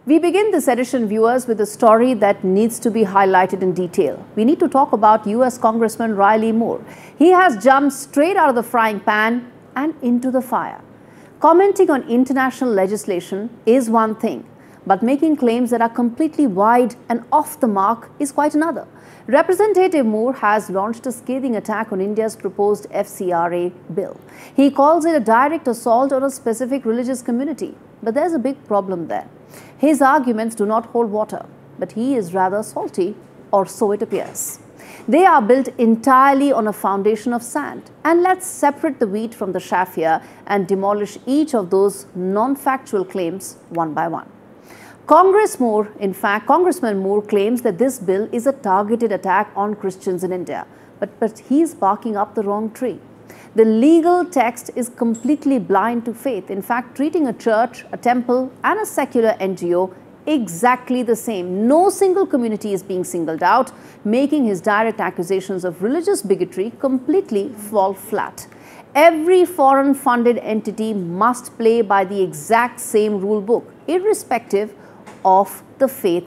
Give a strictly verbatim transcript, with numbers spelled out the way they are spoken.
We begin this edition, viewers, with a story that needs to be highlighted in detail. We need to talk about U S Congressman Riley Moore. He has jumped straight out of the frying pan and into the fire. Commenting on international legislation is one thing, but making claims that are completely wide and off the mark is quite another. Representative Moore has launched a scathing attack on India's proposed F C R A bill. He calls it a direct assault on a specific religious community. But there's a big problem there. His arguments do not hold water, but he is rather salty, or so it appears. They are built entirely on a foundation of sand. And let's separate the wheat from the chaff here and demolish each of those non-factual claims one by one. Congress Moore, in fact, Congressman Moore claims that this bill is a targeted attack on Christians in India. But, but he's barking up the wrong tree. The legal text is completely blind to faith, in fact, treating a church, a temple and a secular N G O exactly the same. No single community is being singled out, making his direct accusations of religious bigotry completely fall flat. Every foreign-funded entity must play by the exact same rule book, irrespective of the faith